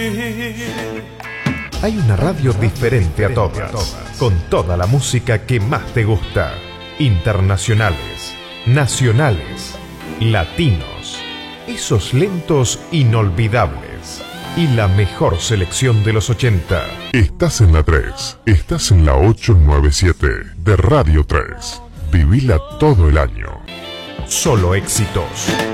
Hay una radio diferente a todas, con toda la música que más te gusta. Internacionales, nacionales, latinos, esos lentos inolvidables y la mejor selección de los 80. Estás en la 3, estás en la 897 de Radio 3. Vivila todo el año. Solo éxitos.